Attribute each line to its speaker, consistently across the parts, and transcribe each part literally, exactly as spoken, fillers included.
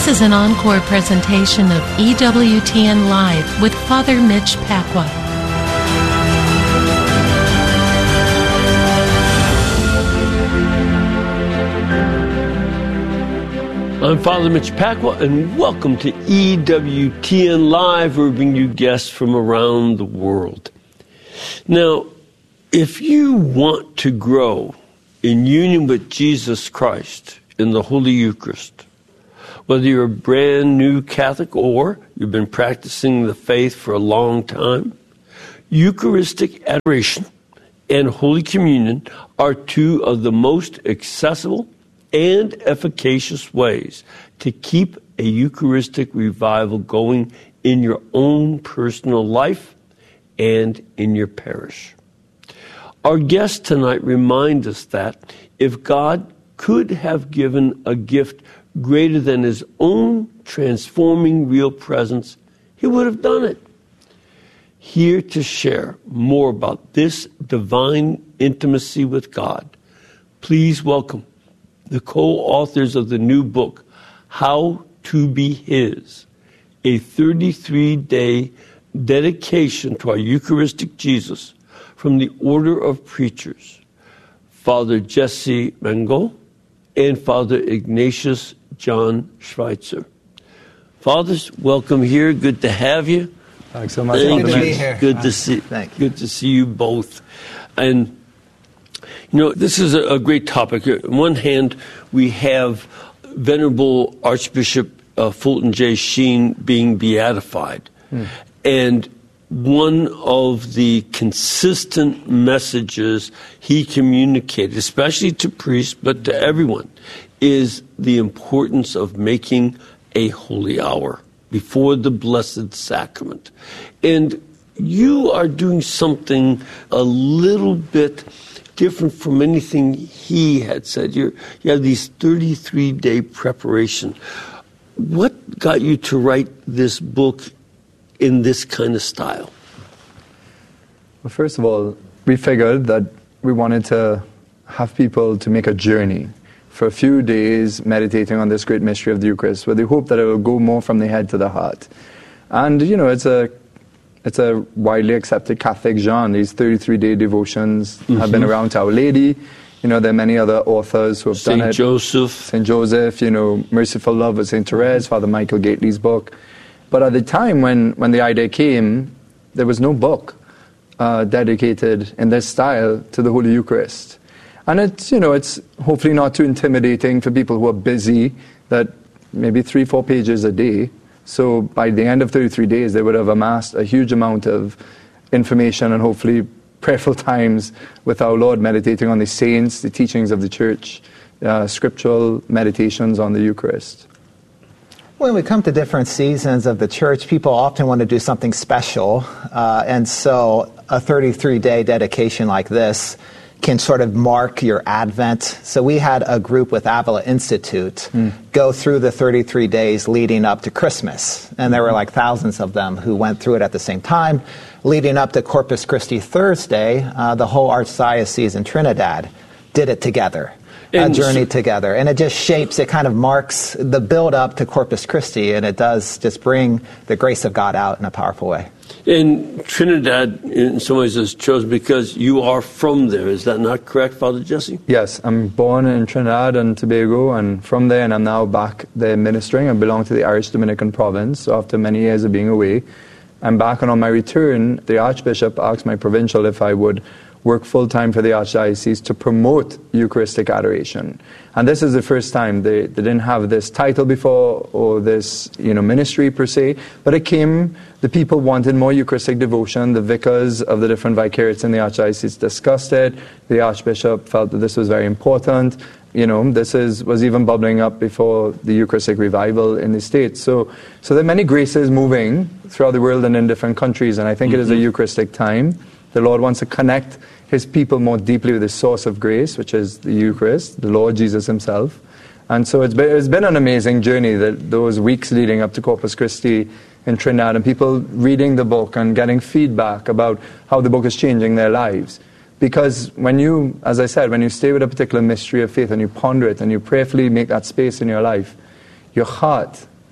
Speaker 1: This is an encore presentation of E W T N Live with Father Mitch Pacwa.
Speaker 2: I'm Father Mitch Pacwa, and welcome to E W T N Live, where we bring you guests from around the world. Now, if you want to grow in union with Jesus Christ in the Holy Eucharist, whether you're a brand new Catholic or you've been practicing the faith for a long time, Eucharistic adoration and Holy Communion are two of the most accessible and efficacious ways to keep a Eucharistic revival going in your own personal life and in your parish. Our guests tonight remind us that if God could have given a gift greater than his own transforming real presence, he would have done it. Here to share more about this divine intimacy with God, please welcome the co-authors of the new book, How to Be His, a thirty-three day dedication to our Eucharistic Jesus from the Order of Preachers, Father Jesse Mango and Father Ignatius John Schweitzer. Fathers, welcome here. Good to have you.
Speaker 3: Thanks so much.
Speaker 2: Thank
Speaker 3: Good to
Speaker 2: you.
Speaker 3: be here.
Speaker 2: Good to see.
Speaker 3: Thank you.
Speaker 2: Good to see you both. And you know, this is a, a great topic. On one hand, we have Venerable Archbishop uh, Fulton J. Sheen being beatified, hmm. and one of the consistent messages he communicated, especially to priests, but to everyone, is the importance of making a holy hour before the Blessed Sacrament. And you are doing something a little bit different from anything he had said. You're, you have these thirty-three day preparation. What got you to write this book in this kind of style?
Speaker 3: Well, first of all, we figured that we wanted to have people to make a journey for a few days meditating on this great mystery of the Eucharist, with the hope that it will go more from the head to the heart. And, you know, it's a it's a widely accepted Catholic genre. These thirty-three day devotions mm-hmm. have been around to Our Lady. You know, there are many other authors who have
Speaker 2: Saint
Speaker 3: done it.
Speaker 2: Saint Joseph.
Speaker 3: Saint Joseph, you know, Merciful Love of Saint Therese, Father Michael Gately's book. But at the time when, when the idea came, there was no book uh, dedicated in this style to the Holy Eucharist. And it's, you know, it's hopefully not too intimidating for people who are busy, that maybe three, four pages a day. So by the end of thirty-three days, they would have amassed a huge amount of information and hopefully prayerful times with our Lord, meditating on the saints, the teachings of the Church, uh, scriptural meditations on the Eucharist.
Speaker 4: When we come to different seasons of the Church, people often want to do something special. Uh, and so a thirty-three day dedication like this can sort of mark your Advent. So we had a group with Avila Institute mm. go through the thirty-three days leading up to Christmas. And there were like thousands of them who went through it at the same time. Leading up to Corpus Christi Thursday, uh, the whole Archdiocese in Trinidad did it together. A journey together. And it just shapes, it kind of marks the build up to Corpus Christi, and it does just bring the grace of God out in a powerful way.
Speaker 2: And Trinidad, in some ways, is chosen because you are from there. Is that not correct, Father Jesse?
Speaker 3: Yes, I'm born in Trinidad and Tobago, and from there, and I'm now back there ministering. I belong to the Irish Dominican province, so after many years of being away, I'm back, and on my return, the Archbishop asked my provincial if I would work full-time for the Archdiocese to promote Eucharistic adoration. And this is the first time. They, they didn't have this title before or this, you know, ministry per se, but it came, the people wanted more Eucharistic devotion. The vicars of the different vicariates in the Archdiocese discussed it. The Archbishop felt that this was very important. You know, this is was even bubbling up before the Eucharistic revival in the States. So, so there are many graces moving throughout the world and in different countries, and I think mm-hmm. it is a Eucharistic time. The Lord wants to connect his people more deeply with the source of grace, which is the Eucharist, the Lord Jesus himself. And so it's been, it's been an amazing journey, that those weeks leading up to Corpus Christi in Trinidad, and people reading the book and getting feedback about how the book is changing their lives. Because when you, as I said, when you stay with a particular mystery of faith and you ponder it and you prayerfully make that space in your life, your heart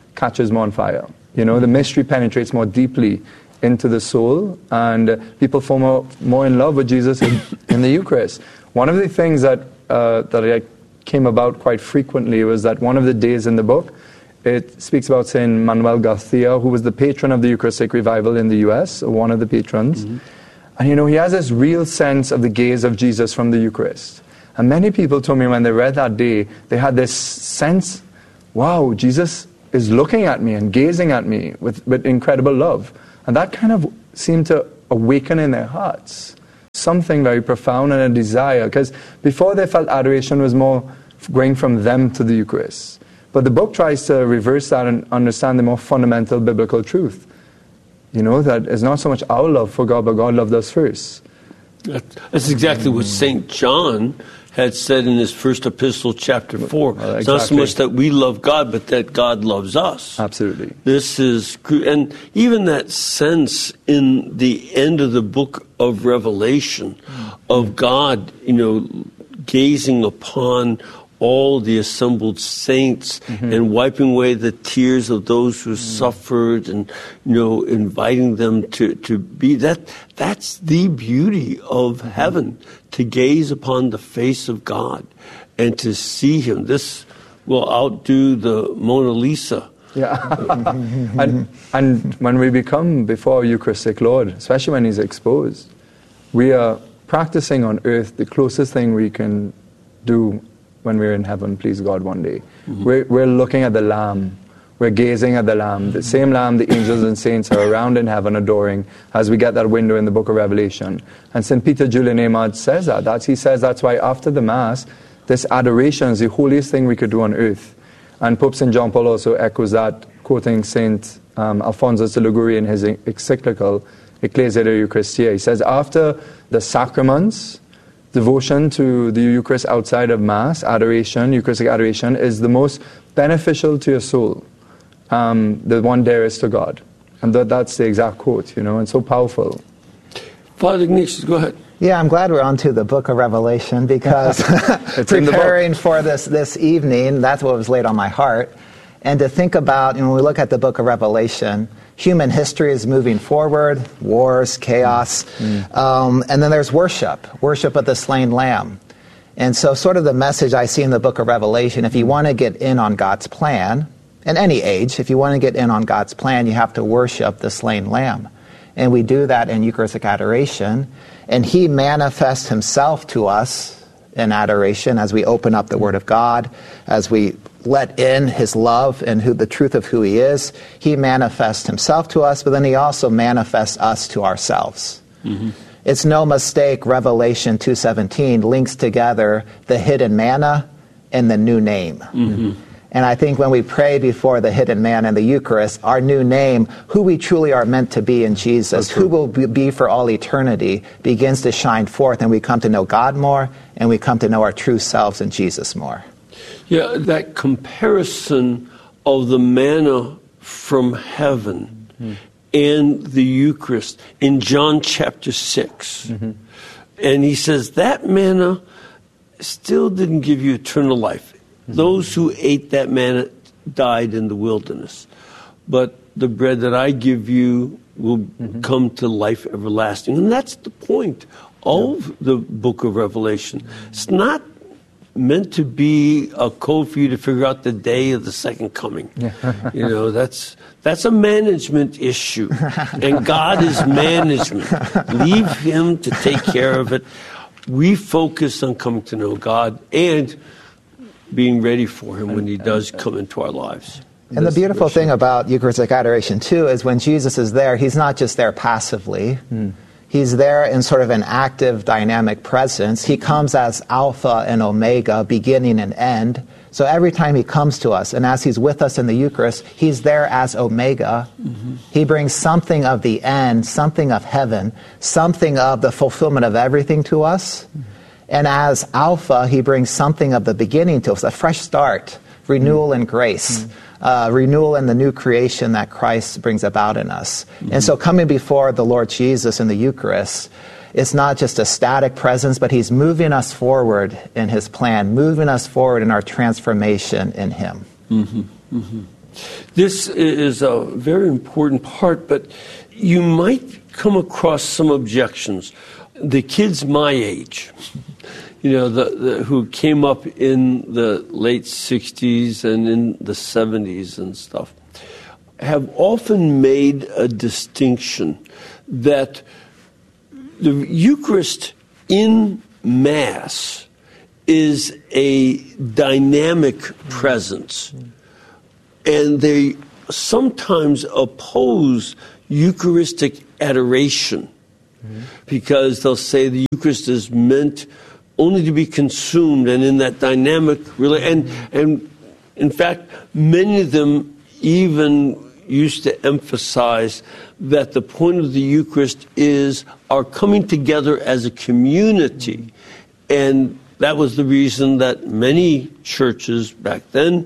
Speaker 3: catches more on fire. You know, the mystery penetrates more deeply into the soul, and uh, people fall more, more in love with Jesus in, in the Eucharist. One of the things that uh, that I came about quite frequently was that one of the days in the book, it speaks about Saint Manuel Garcia, who was the patron of the Eucharistic revival in the U S, or one of the patrons. Mm-hmm. And you know, he has this real sense of the gaze of Jesus from the Eucharist. And many people told me when they read that day, they had this sense, wow, Jesus is looking at me and gazing at me with, with incredible love. And that kind of seemed to awaken in their hearts something very profound and a desire. Because before they felt adoration was more going from them to the Eucharist. But the book tries to reverse that and understand the more fundamental biblical truth. You know, that it's not so much our love for God, but God loved us first.
Speaker 2: That's exactly what Saint John had said in his first epistle, chapter four.
Speaker 3: Well, exactly.
Speaker 2: It's not so much that we love God, but that God loves us.
Speaker 3: Absolutely.
Speaker 2: This is, and even that sense in the end of the book of Revelation of God, you know, gazing upon all the assembled saints mm-hmm. and wiping away the tears of those who mm. suffered, and you know, inviting them to, to be that. That's the beauty of mm-hmm. heaven, to gaze upon the face of God and to see Him. This will outdo the Mona Lisa.
Speaker 3: Yeah, and and when we become before Eucharistic Lord, especially when He's exposed, we are practicing on earth the closest thing we can do when we're in heaven, please God, one day. Mm-hmm. We're, we're looking at the Lamb. We're gazing at the Lamb. The same Lamb the angels and saints are around in heaven adoring as we get that window in the book of Revelation. And Saint Peter Julian Eymard says that. That's, he says that's why after the Mass, this adoration is the holiest thing we could do on earth. And Pope Saint John Paul also echoes that, quoting Saint um, Alphonsus de Liguori in his encyclical Ecclesia de Eucharistia. He says, after the sacraments, devotion to the Eucharist outside of Mass, adoration, Eucharistic adoration, is the most beneficial to your soul, um, the one dearest to God. And that, that's the exact quote, you know, and so powerful.
Speaker 2: Father Ignatius, go ahead.
Speaker 4: Yeah, I'm glad we're on to the book of Revelation, because preparing for this, this evening, that's what was laid on my heart. And to think about, you know, when we look at the book of Revelation, human history is moving forward, wars, chaos, mm. um, and then there's worship, worship of the slain Lamb. And so sort of the message I see in the book of Revelation, if you want to get in on God's plan, in any age, if you want to get in on God's plan, you have to worship the slain Lamb. And we do that in Eucharistic adoration, and He manifests Himself to us in adoration as we open up the Word of God, as we let in His love and who the truth of who He is. He manifests Himself to us, but then He also manifests us to ourselves. Mm-hmm. It's no mistake Revelation two seventeen links together the hidden manna and the new name. Mm-hmm. And I think when we pray before the hidden manna and the Eucharist, our new name, who we truly are meant to be in Jesus, who will be for all eternity, begins to shine forth, and we come to know God more, and we come to know our true selves in Jesus more.
Speaker 2: Yeah, that comparison of the manna from heaven mm-hmm. and the Eucharist in John chapter six. Mm-hmm. And he says that manna still didn't give you eternal life. Mm-hmm. Those who ate that manna died in the wilderness. But the bread that I give you will mm-hmm. come to life everlasting. And that's the point of yeah. the book of Revelation. It's not meant to be a code for you to figure out the day of the second coming. Yeah. You know, that's that's a management issue. And God is management. Leave Him to take care of it. We focus on coming to know God and being ready for Him when He does come into our lives.
Speaker 4: And the beautiful thing about Eucharistic adoration, too, is when Jesus is there, He's not just there passively. Mm. He's there in sort of an active, dynamic presence. He comes as Alpha and Omega, beginning and end. So every time He comes to us, and as He's with us in the Eucharist, He's there as Omega. Mm-hmm. He brings something of the end, something of heaven, something of the fulfillment of everything to us. Mm-hmm. And as Alpha, He brings something of the beginning to us, a fresh start, renewal mm-hmm. and grace. Mm-hmm. Uh, renewal and the new creation that Christ brings about in us. Mm-hmm. And so coming before the Lord Jesus in the Eucharist, it's not just a static presence, but He's moving us forward in His plan, moving us forward in our transformation in Him.
Speaker 2: Mm-hmm. Mm-hmm. This is a very important part, but you might come across some objections. The kids my age, you know, the, the, who came up in the late sixties and in the seventies and stuff, have often made a distinction that the Eucharist in Mass is a dynamic presence. And they sometimes oppose Eucharistic adoration mm-hmm. because they'll say the Eucharist is meant only to be consumed and in that dynamic really and and in fact many of them even used to emphasize that the point of the Eucharist is our coming together as a community. And that was the reason that many churches back then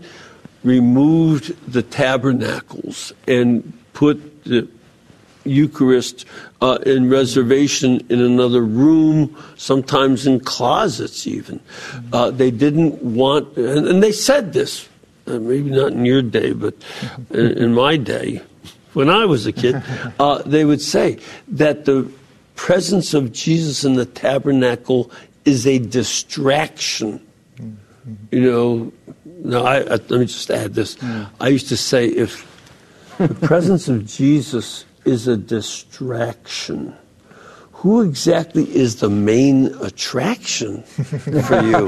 Speaker 2: removed the tabernacles and put the Eucharist uh, in reservation in another room, sometimes in closets even. Uh, they didn't want, and, and they said this, uh, maybe not in your day, but in, in my day, when I was a kid, uh, they would say that the presence of Jesus in the tabernacle is a distraction. You know, no, I, I, let me just add this. Yeah. I used to say if the presence of Jesus is a distraction, who exactly is the main attraction for you?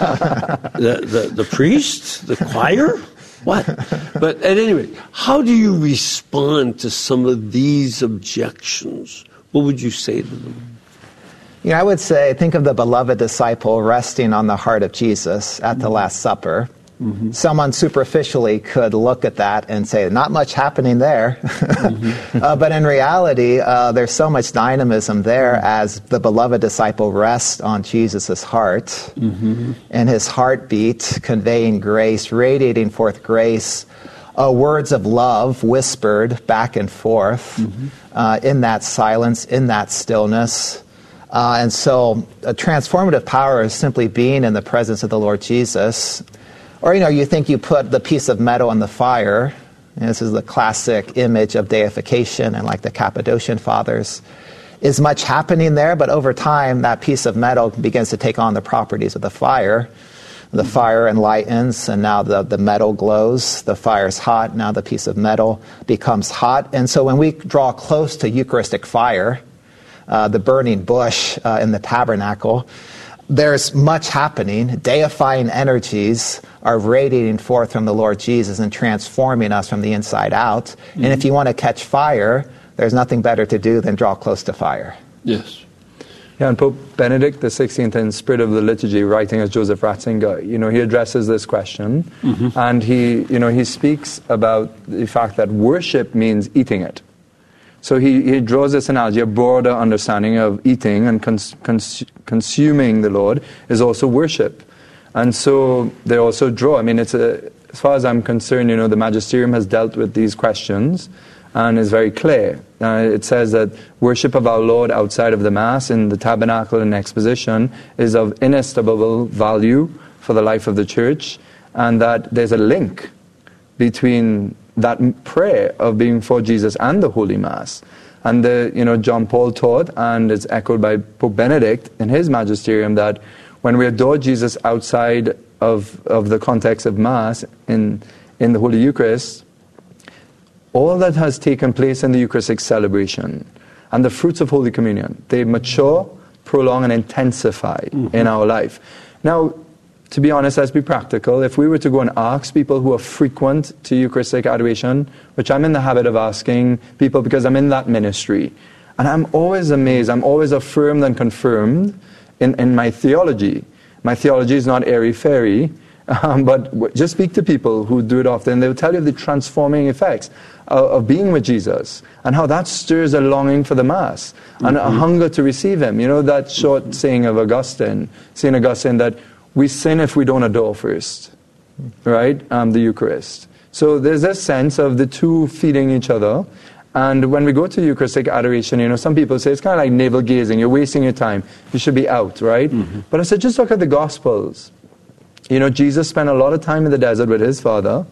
Speaker 2: the, the, the priest? The choir? What? But at any rate, how do you respond to some of these objections? What would you say to them?
Speaker 4: You know, I would say, think of the beloved disciple resting on the heart of Jesus at the Last Supper. Mm-hmm. Someone superficially could look at that and say, not much happening there. mm-hmm. uh, but in reality, uh, there's so much dynamism there as the beloved disciple rests on Jesus' heart mm-hmm. and his heartbeat conveying grace, radiating forth grace, uh, words of love whispered back and forth mm-hmm. uh, in that silence, in that stillness. Uh, and so a transformative power is simply being in the presence of the Lord Jesus. Or, you know, you think you put the piece of metal in the fire. And this is the classic image of deification and like the Cappadocian Fathers. Is much happening there, but over time that piece of metal begins to take on the properties of the fire. The fire enlightens, and now the, the metal glows. The fire's hot, now the piece of metal becomes hot. And so when we draw close to Eucharistic fire, Uh, the burning bush uh, in the tabernacle, there's much happening. Deifying energies are radiating forth from the Lord Jesus and transforming us from the inside out. Mm-hmm. And if you want to catch fire, there's nothing better to do than draw close to fire.
Speaker 2: Yes.
Speaker 3: Yeah, and Pope Benedict the sixteenth, in Spirit of the Liturgy, writing as Joseph Ratzinger, you know, he addresses this question, mm-hmm. and he, you know, he speaks about the fact that worship means eating it. So he, he draws this analogy, a broader understanding of eating and cons, cons, consuming the Lord is also worship. And so they also draw, I mean, it's a, as far as I'm concerned, you know, the Magisterium has dealt with these questions and is very clear. Uh, it says that worship of our Lord outside of the Mass in the tabernacle and exposition is of inestimable value for the life of the Church, and that there's a link between that prayer of being for Jesus and the Holy Mass. And the, you know, John Paul taught, and it's echoed by Pope Benedict in his magisterium, that when we adore Jesus outside of, of the context of Mass in, in the Holy Eucharist, all that has taken place in the Eucharistic celebration and the fruits of Holy Communion, they mature, prolong, and intensify mm-hmm. in our life. Now, to be honest, let's be practical. If we were to go and ask people who are frequent to Eucharistic adoration, which I'm in the habit of asking people because I'm in that ministry, and I'm always amazed, I'm always affirmed and confirmed in, in my theology. My theology is not airy-fairy, um, but just speak to people who do it often. They will tell you the transforming effects of, of being with Jesus and how that stirs a longing for the Mass and mm-hmm. a hunger to receive Him. You know that short mm-hmm. saying of Augustine, Saint Augustine, that we sin if we don't adore first, right? Um, the Eucharist. So there's this sense of the two feeding each other. And when we go to Eucharistic adoration, you know, some people say it's kind of like navel gazing. You're wasting your time. You should be out, right? Mm-hmm. But I said, just look at the Gospels. You know, Jesus spent a lot of time in the desert with his Father.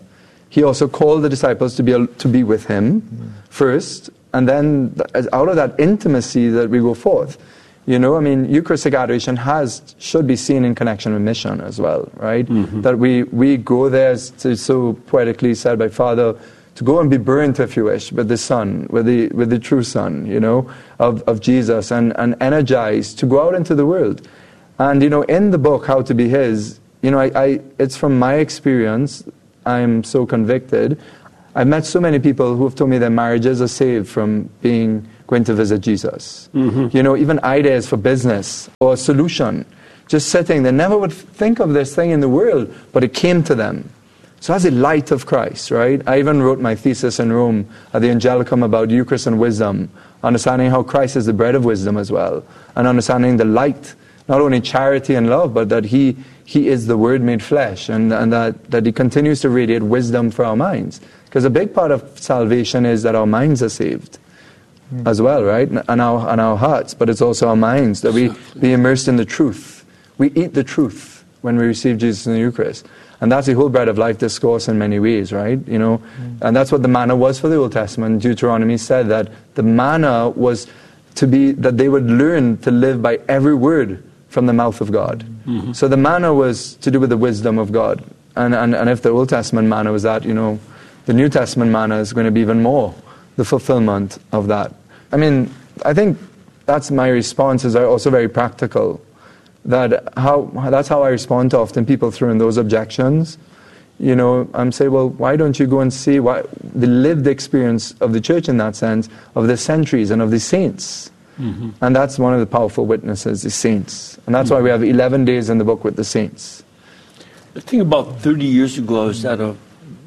Speaker 3: he also called the disciples to be to be with him mm. first, and then out of that intimacy that we go forth. You know, I mean, Eucharistic adoration has should be seen in connection with mission as well, right? Mm-hmm. That we, we go there, as so poetically said by Father, to go and be burnt, if you wish, with the Son, with the with the true Son, you know, of, of Jesus, and, and energized to go out into the world. And, you know, in the book, How to Be His, you know, I, I it's from my experience, I'm so convicted. I've met so many people who have told me their marriages are saved from being going to visit Jesus. Mm-hmm. You know, even ideas for business or a solution. Just sitting, they never would think of this thing in the world, but it came to them. So as a light of Christ, right? I even wrote my thesis in Rome at the Angelicum about Eucharist and wisdom, understanding how Christ is the bread of wisdom as well, and understanding the light, not only charity and love, but that he he is the Word made flesh, and, and that, that he continues to radiate wisdom for our minds. Because a big part of salvation is that our minds are saved mm. as well, right? And our, and our hearts, but it's also our minds, that we be immersed in the truth. We eat the truth when we receive Jesus in the Eucharist. And that's the whole bread of life discourse in many ways, right? You know, mm. and that's what the manna was for the Old Testament. Deuteronomy said that the manna was to be, that they would learn to live by every word from the mouth of God. Mm-hmm. So the manna was to do with the wisdom of God. And, and, and if the Old Testament manna was that, you know, the New Testament manna is going to be even more the fulfillment of that. I mean, I think that's my response, is also very practical. That how that's how I respond to often people throwing those objections. You know, I'm saying, well, why don't you go and see why, the lived experience of the church in that sense, of the centuries and of the saints. Mm-hmm. And that's one of the powerful witnesses, the saints. And that's mm-hmm. why we have eleven days in the book with the saints.
Speaker 2: I think about thirty years ago, I was at a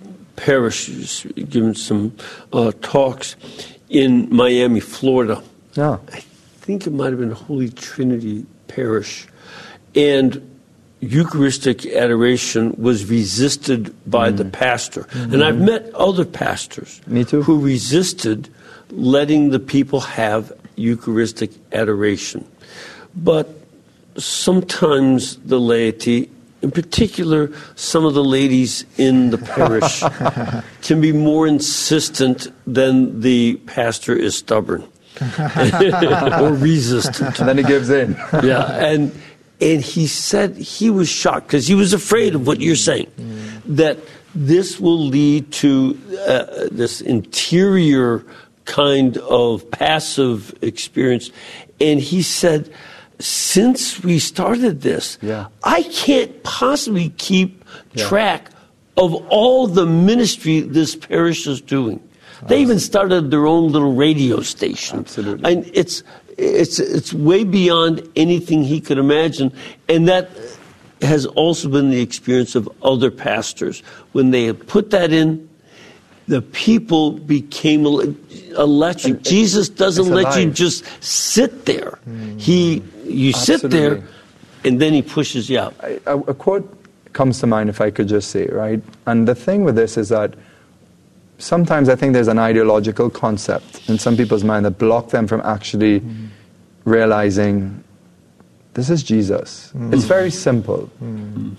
Speaker 2: parish giving some uh, talks in Miami, Florida.
Speaker 3: Yeah.
Speaker 2: I think it might have been Holy Trinity Parish. And Eucharistic adoration was resisted by mm. the pastor. Mm-hmm. And I've met other pastors
Speaker 3: Me too.
Speaker 2: who resisted letting the people have Eucharistic adoration. But sometimes the laity, in particular some of the ladies in the parish, can be more insistent than the pastor is stubborn or resistant.
Speaker 3: And then he gives in.
Speaker 2: Yeah, and and he said he was shocked because he was afraid of what you're saying, mm. that this will lead to uh, this interior kind of passive experience. And he said, since we started this,
Speaker 3: yeah.
Speaker 2: I can't possibly keep
Speaker 3: yeah.
Speaker 2: track of all the ministry this parish is doing. They even started their own little radio station.
Speaker 3: Absolutely.
Speaker 2: And it's it's it's way beyond anything he could imagine. And that has also been the experience of other pastors. When they had put that in, the people became electric. And Jesus doesn't let alive. you just sit there. Mm. He you Absolutely. sit there, and then he pushes you out.
Speaker 3: I, a, a quote comes to mind, if I could just say, right? And the thing with this is that sometimes I think there's an ideological concept in some people's mind that block them from actually mm. realizing this is Jesus. Mm. It's very simple. Mm.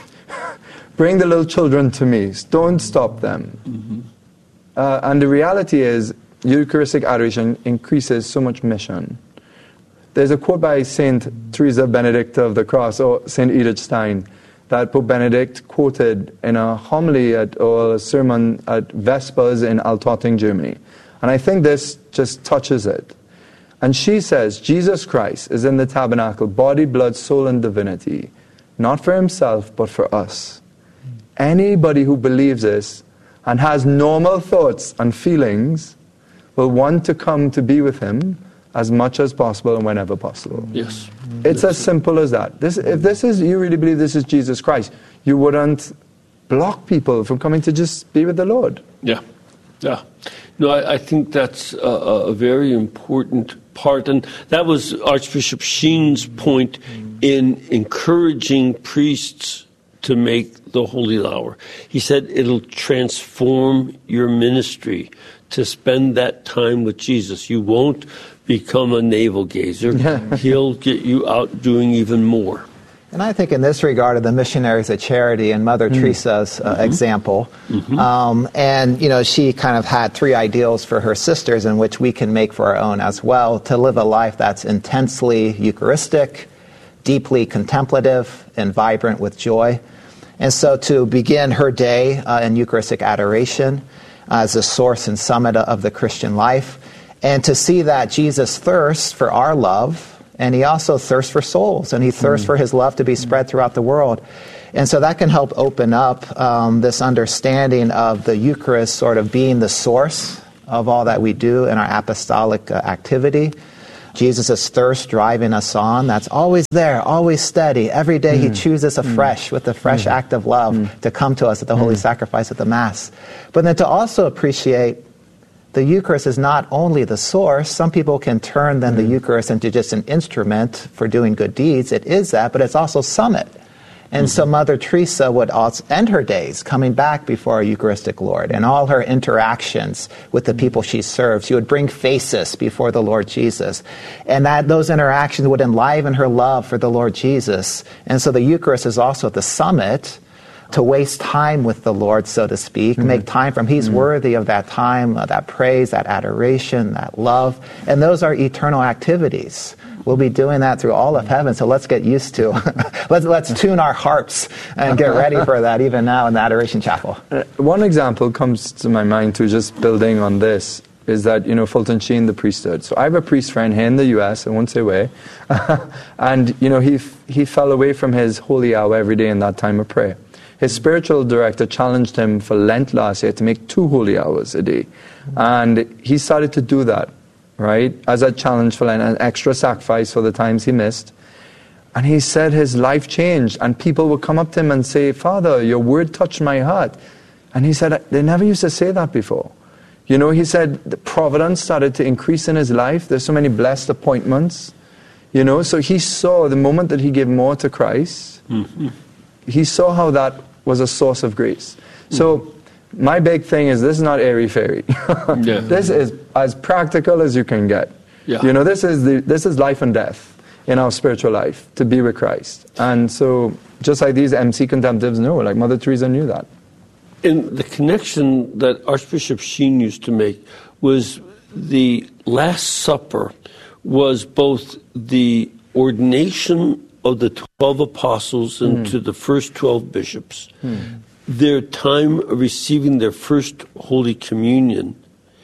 Speaker 3: Bring the little children to me. Don't stop them. Mm-hmm. Uh, and the reality is, Eucharistic adoration increases so much mission. There's a quote by Saint Teresa Benedicta of the Cross, or Saint Edith Stein, that Pope Benedict quoted in a homily at, or a sermon at Vespers in Altötting, Germany. And I think this just touches it. And she says, Jesus Christ is in the tabernacle, body, blood, soul, and divinity, not for himself, but for us. Anybody who believes this and has normal thoughts and feelings will want to come to be with him as much as possible and whenever possible.
Speaker 2: Yes.
Speaker 3: It's as simple as that. This, if this is, you really believe this is Jesus Christ, you wouldn't block people from coming to just be with the Lord.
Speaker 2: Yeah, yeah. No, I, I think that's a, a very important part, and that was Archbishop Sheen's point in encouraging priests to make the Holy Hour. He said it'll transform your ministry to spend that time with Jesus. You won't become a navel gazer. He'll get you out doing even more.
Speaker 4: And I think in this regard of the missionaries of charity and Mother mm. Teresa's uh, mm-hmm. example, mm-hmm. Um, and you know, she kind of had three ideals for her sisters in which we can make for our own as well, to live a life that's intensely Eucharistic, deeply contemplative, and vibrant with joy. And so to begin her day uh, in Eucharistic adoration uh, as the source and summit of the Christian life, and to see that Jesus thirsts for our love, and he also thirsts for souls, and he thirsts mm. for his love to be spread throughout the world. And so that can help open up um, this understanding of the Eucharist sort of being the source of all that we do in our apostolic uh, activity. Jesus' thirst driving us on, that's always there, always steady. Every day mm. he chooses afresh mm. with the fresh mm. act of love mm. to come to us at the holy mm. sacrifice of the Mass. But then to also appreciate the Eucharist is not only the source. Some people can turn then mm. the Eucharist into just an instrument for doing good deeds. It is that, but it's also summit. And mm-hmm. so Mother Teresa would also end her days coming back before our Eucharistic Lord, and all her interactions with the people she served. She would bring faces before the Lord Jesus. And that those interactions would enliven her love for the Lord Jesus. And so the Eucharist is also the summit to waste time with the Lord, so to speak, mm-hmm. make time for him. He's mm-hmm. worthy of that time, uh, that praise, that adoration, that love. And those are eternal activities. We'll be doing that through all of heaven, so let's get used to. let's let's tune our harps and get ready for that even now in the Adoration Chapel.
Speaker 3: Uh, one example comes to my mind too, just building on this, is that, you know, Fulton Sheen, the priesthood. So I have a priest friend here in the U S, I won't say where, and, you know, he he fell away from his holy hour every day in that time of prayer. His spiritual director challenged him for Lent last year to make two holy hours a day. And he started to do that, right, as a challenge for Lent, an extra sacrifice for the times he missed. And he said his life changed, and people would come up to him and say, "Father, your word touched my heart." And he said, they never used to say that before. You know, he said the providence started to increase in his life. There's so many blessed appointments. You know, so he saw the moment that he gave more to Christ, mm-hmm. he saw how that was a source of grace. So my big thing is, this is not airy-fairy. yeah. This is as practical as you can get. Yeah. You know, this is the this is life and death in our spiritual life, to be with Christ. And so just like these M C contemplatives know, like Mother Teresa knew that.
Speaker 2: And the connection that Archbishop Sheen used to make was the Last Supper was both the ordination of the twelve apostles into mm. the first twelve bishops, mm. their time of receiving their first Holy Communion,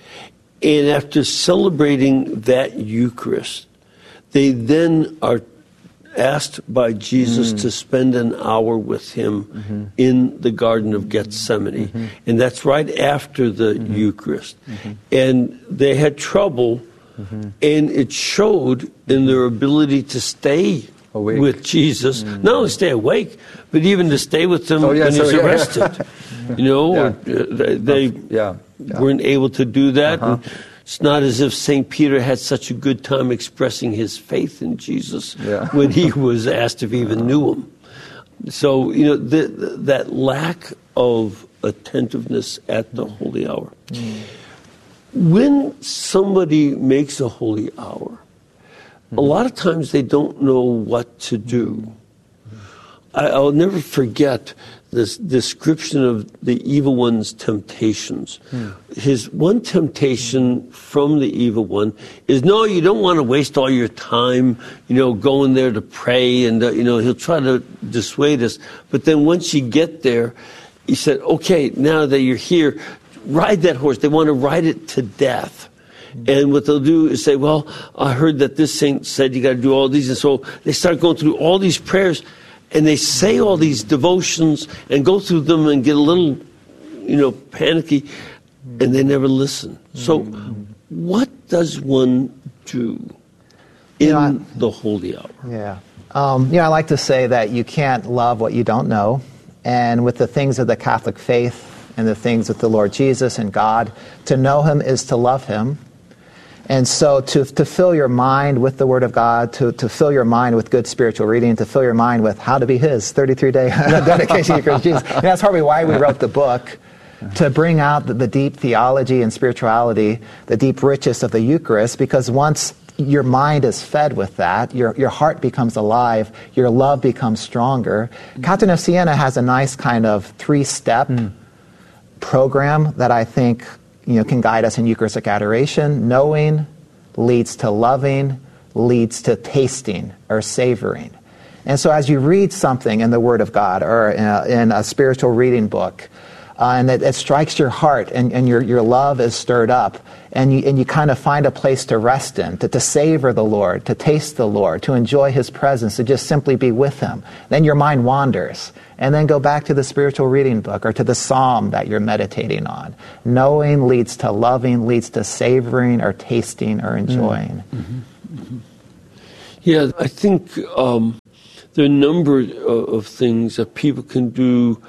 Speaker 2: and after celebrating that Eucharist, they then are asked by Jesus mm. to spend an hour with him mm-hmm. in the Garden of Gethsemane. Mm-hmm. And that's right after the mm-hmm. Eucharist. Mm-hmm. And they had trouble, mm-hmm. and it showed in their ability to stay awake with Jesus, mm. not only stay awake, but even to stay with him oh, yeah, when so, he's yeah, arrested. Yeah. You know, yeah. or, uh, they yeah. Yeah. weren't able to do that. Uh-huh. And it's not as if Saint Peter had such a good time expressing his faith in Jesus yeah. when he was asked if he even knew him. So, you know, the, the, that lack of attentiveness at the holy hour. Mm. When somebody makes a holy hour, a lot of times they don't know what to do. I, I'll never forget this description of the evil one's temptations. Hmm. His one temptation from the evil one is, no, you don't want to waste all your time, you know, going there to pray, and, uh, you know, he'll try to dissuade us. But then once you get there, he said, okay, now that you're here, ride that horse. They want to ride it to death. And what they'll do is say, well, I heard that this saint said you got to do all these. And so they start going through all these prayers, and they say all these devotions and go through them and get a little, you know, panicky, and they never listen. So what does one do in you know, I, the holy hour?
Speaker 4: Yeah. Um, you know, I like to say that you can't love what you don't know. And with the things of the Catholic faith and the things with the Lord Jesus and God, to know him is to love him. And so to to fill your mind with the Word of God, to, to fill your mind with good spiritual reading, to fill your mind with how to be his thirty-three day dedication to Jesus. And that's probably why we wrote the book, to bring out the, the deep theology and spirituality, the deep riches of the Eucharist, because once your mind is fed with that, your, your heart becomes alive, your love becomes stronger. Mm. Catherine of Siena has a nice kind of three-step mm. program that I think you know can guide us in Eucharistic adoration. Knowing leads to loving, leads to tasting or savoring. And so as you read something in the Word of God or in a, in a spiritual reading book, uh, and it, it strikes your heart and, and your, your love is stirred up, and you, and you kind of find a place to rest in, to, to savor the Lord, to taste the Lord, to enjoy His presence, to just simply be with Him. Then your mind wanders, and then go back to the spiritual reading book or to the psalm that you're meditating on. Knowing leads to loving, leads to savoring or tasting or enjoying.
Speaker 2: Mm-hmm. Mm-hmm. Yeah, I think um, there are a number of, of things that people can do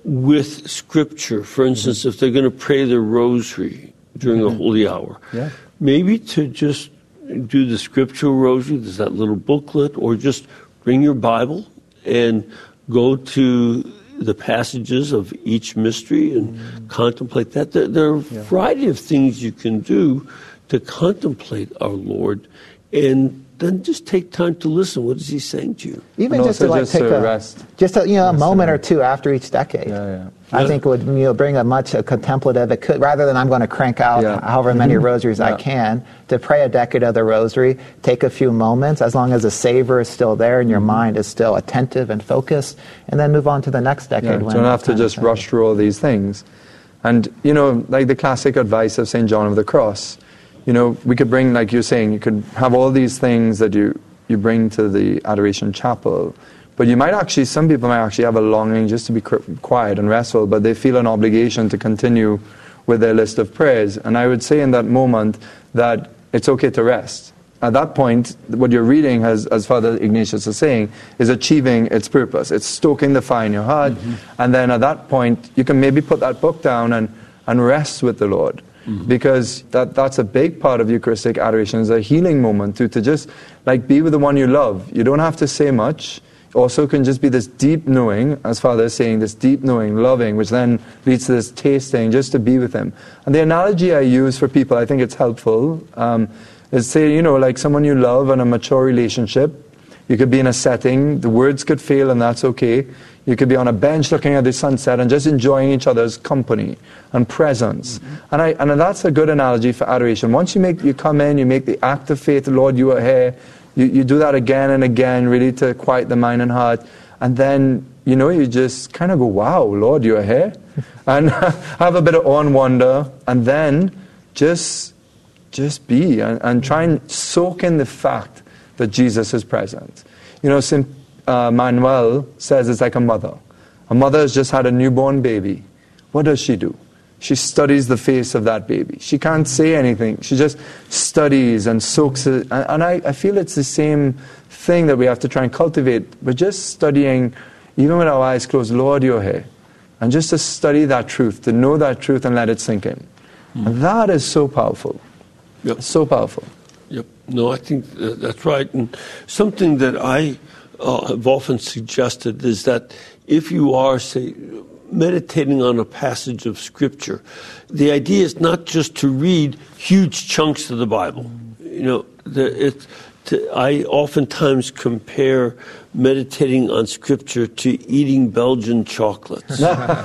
Speaker 2: with Scripture. For instance, mm-hmm. if they're going to pray their rosary during mm-hmm. a holy hour, yeah. maybe to just do the scriptural rosary, there's that little booklet, or just bring your Bible and go to the passages of each mystery and mm-hmm. contemplate that. There, there are a yeah. variety of things you can do to contemplate our Lord, and then just take time to listen. What is He saying to you?
Speaker 4: Even just to like just take a rest, just a, you know a moment or two after each decade. Yeah, yeah. I yeah. think would you know bring a much a contemplative. It could rather than I'm going to crank out yeah. however many mm-hmm. rosaries yeah. I can to pray a decade of the Rosary. Take a few moments, as long as the savor is still there and your mm-hmm. mind is still attentive and focused, and then move on to the next decade.
Speaker 3: Yeah, you don't have to just rush through all these things. And you know, like the classic advice of Saint John of the Cross. You know, we could bring, like you're saying, you could have all these things that you, you bring to the Adoration Chapel, but you might actually, some people might actually have a longing just to be quiet and restful, but they feel an obligation to continue with their list of prayers. And I would say in that moment that it's okay to rest. At that point, what you're reading, has, as Father Ignatius is saying, is achieving its purpose. It's stoking the fire in your heart, mm-hmm. and then at that point, you can maybe put that book down and, and rest with the Lord. Mm-hmm. Because that, that's a big part of Eucharistic adoration, is a healing moment to, to just like be with the one you love. You don't have to say much. Also can just be this deep knowing, as Father is saying, this deep knowing, loving, which then leads to this tasting, just to be with Him. And the analogy I use for people, I think it's helpful, um, is say, you know, like someone you love in a mature relationship. You could be in a setting, the words could fail and that's okay. You could be on a bench looking at the sunset and just enjoying each other's company and presence. Mm-hmm. And I and that's a good analogy for adoration. Once you make you come in, you make the act of faith, Lord, you are here. You, you do that again and again, really to quiet the mind and heart. And then, you know, you just kind of go, wow, Lord, you are here. And have a bit of awe and wonder. And then just, just be and, and try and soak in the fact that Jesus is present. You know, Saint Uh, Manuel says it's like a mother. A mother has just had a newborn baby. What does she do? She studies the face of that baby. She can't say anything. She just studies and soaks it. And, and I, I feel it's the same thing that we have to try and cultivate. We're just studying, even with our eyes closed, Lord, you're here. And just to study that truth, to know that truth and let it sink in. Mm. And that is so powerful.
Speaker 2: Yep.
Speaker 3: So powerful.
Speaker 2: Yep. No, I think that's right. And something that I Uh, I've often suggested is that if you are, say, meditating on a passage of Scripture, the idea is not just to read huge chunks of the Bible. You know, the, it, to, I oftentimes compare meditating on Scripture to eating Belgian chocolates.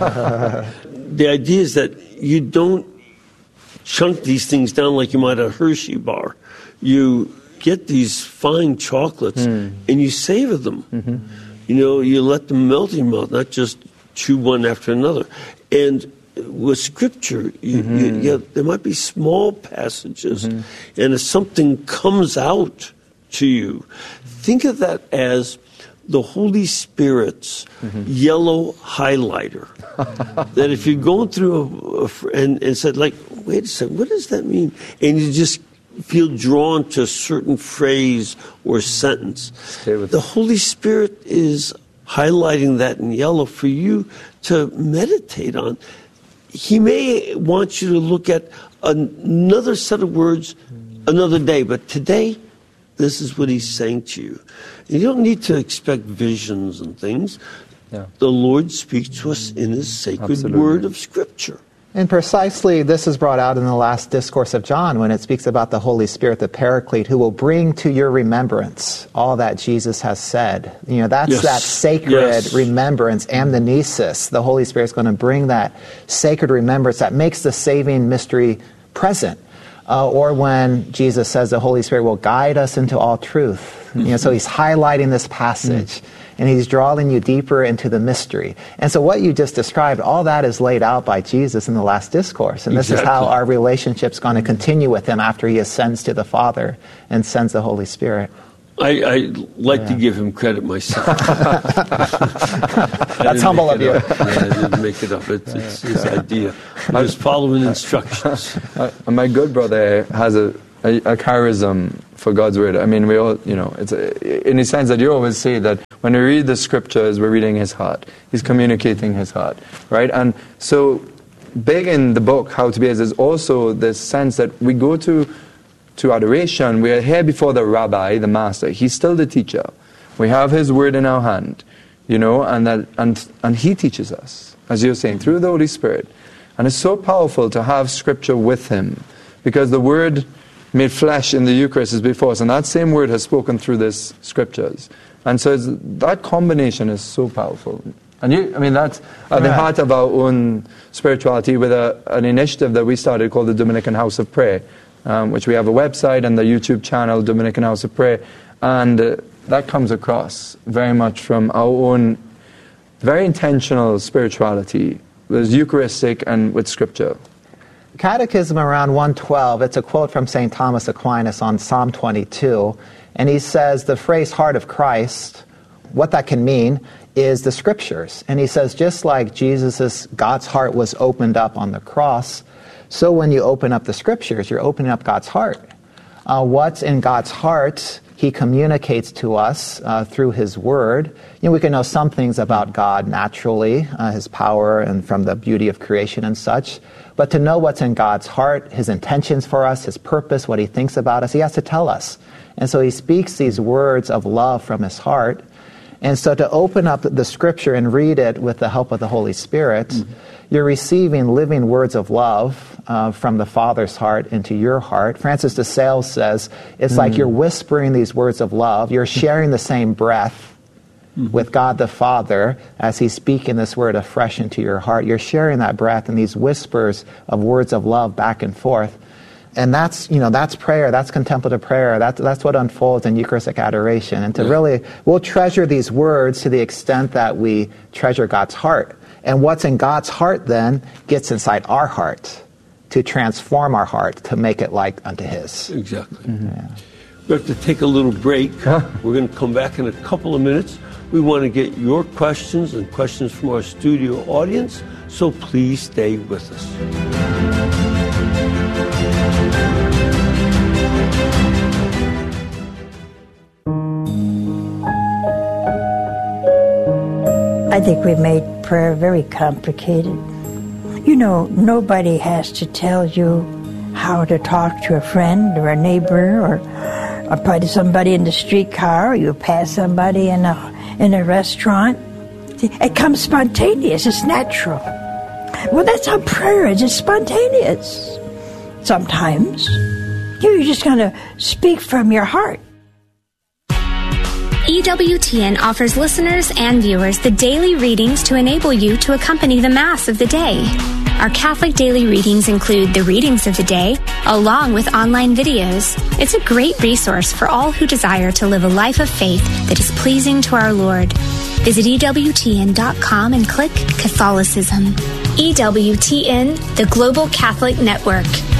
Speaker 2: The idea is that you don't chunk these things down like you might a Hershey bar. You get these fine chocolates mm. and you savor them. Mm-hmm. You know, you let them melt in your mouth, not just chew one after another. And with Scripture, you, mm-hmm. you, you, there might be small passages, mm-hmm. and if something comes out to you, think of that as the Holy Spirit's mm-hmm. yellow highlighter. That if you're going through a, a and, and said, like, wait a second, what does that mean? And you just feel drawn to a certain phrase or sentence. The Holy Spirit is highlighting that in yellow for you to meditate on. He may want you to look at another set of words another day, but today, this is what He's saying to you. And you don't need to expect visions and things. Yeah. The Lord speaks to us in His sacred Absolutely. Word of Scripture.
Speaker 4: And precisely this is brought out in the last discourse of John when it speaks about the Holy Spirit, the Paraclete, who will bring to your remembrance all that Jesus has said. You know, that's yes. that sacred yes. remembrance, amnesis. The Holy Spirit is going to bring that sacred remembrance that makes the saving mystery present. Uh, or when Jesus says the Holy Spirit will guide us into all truth. You know, so he's highlighting this passage. Mm. And he's drawing you deeper into the mystery. And so what you just described, all that is laid out by Jesus in the last discourse. And this exactly. is how our relationship's going to continue with him after he ascends to the Father and sends the Holy Spirit.
Speaker 2: I, I like yeah. to give him credit myself.
Speaker 4: That's humble of you.
Speaker 2: Yeah, I didn't make it up. It's, it's his idea. I was following instructions.
Speaker 3: Uh, my good brother has a, a, a charism for God's word. I mean, we all, you know, it's a, in the sense that you always say that when we read the scriptures, we're reading his heart. He's communicating his heart, right? And so big in the book, How to Be As, is also this sense that we go to to adoration. We are here before the rabbi, the master. He's still the teacher. We have his word in our hand, you know, and that and and he teaches us, as you're saying, through the Holy Spirit. And it's so powerful to have scripture with him, because the word made flesh in the Eucharist is before us, and that same word has spoken through this scriptures. And so it's, that combination is so powerful. And you, I mean, that's at the heart of our own spirituality with a, an initiative that we started called the Dominican House of Prayer, um, which we have a website and the YouTube channel, Dominican House of Prayer. And uh, that comes across very much from our own very intentional spirituality with Eucharistic and with Scripture.
Speaker 4: Catechism around one twelve, it's a quote from Saint Thomas Aquinas on Psalm twenty-two. And he says the phrase heart of Christ, what that can mean is the scriptures. And he says just like Jesus's, God's heart was opened up on the cross, so when you open up the scriptures, you're opening up God's heart. Uh, what's in God's heart, he communicates to us uh, through his word. You know, we can know some things about God naturally, uh, his power and from the beauty of creation and such. But to know what's in God's heart, his intentions for us, his purpose, what he thinks about us, he has to tell us. And so he speaks these words of love from his heart. And so to open up the scripture and read it with the help of the Holy Spirit, mm-hmm. you're receiving living words of love uh, from the Father's heart into your heart. Francis de Sales says, it's mm-hmm. like you're whispering these words of love. You're sharing the same breath mm-hmm. with God the Father as he's speaking this word afresh into your heart. You're sharing that breath and these whispers of words of love back and forth. And that's, you know, that's prayer, that's contemplative prayer, that's, that's what unfolds in Eucharistic adoration. And to really, we'll treasure these words to the extent that we treasure God's heart. And what's in God's heart then gets inside our heart to transform our heart, to make it like unto his.
Speaker 2: Exactly. Mm-hmm. Yeah. We have to take a little break. Huh? We're going to come back in a couple of minutes. We want to get your questions and questions from our studio audience, so please stay with us.
Speaker 5: I think we've made prayer very complicated. You know, nobody has to tell you how to talk to a friend or a neighbor or, or probably somebody in the streetcar, or you pass somebody in a, in a restaurant. It comes spontaneous, it's natural. Well, that's how prayer is, it's spontaneous. Sometimes you're just going to speak from your heart.
Speaker 6: E W T N offers listeners and viewers the daily readings to enable you to accompany the Mass of the day. Our Catholic daily readings include the readings of the day, along with online videos. It's a great resource for all who desire to live a life of faith that is pleasing to our Lord. Visit E W T N dot com and click Catholicism. E W T N, the Global Catholic Network.